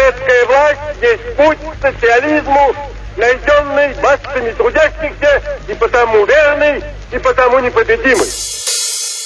советская власть есть путь к социализму, найденный массами трудящихся, и потому верный, и потому непобедимый.